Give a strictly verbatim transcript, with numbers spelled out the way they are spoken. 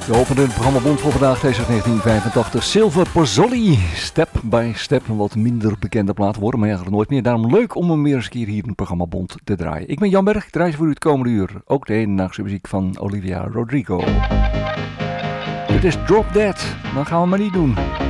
We openen het programma Bond voor vandaag, deze negentien vijfentachtig. Silver Pozzoli, Step by Step. Een wat minder bekende plaat worden, maar eigenlijk nooit meer. Daarom leuk om hem weer eens een keer hier in het programma Bond te draaien. Ik ben Jan Berg, ik draai voor u het komende uur. Ook de hedendaagse muziek van Olivia Rodrigo. Dit is Drop Dead, dat gaan we maar niet doen.